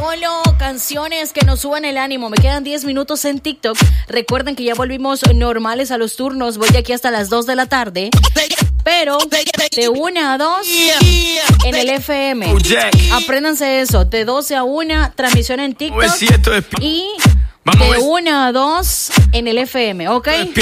Solo canciones que nos suban el ánimo. Me quedan 10 minutos en TikTok. Recuerden que ya volvimos normales a los turnos. Voy aquí hasta las 2 de la tarde. Pero de 1 a 2 en el FM. Apréndanse eso. De 12 a 1, transmisión en TikTok. Y de 1 a 2 en el FM, ¿ok?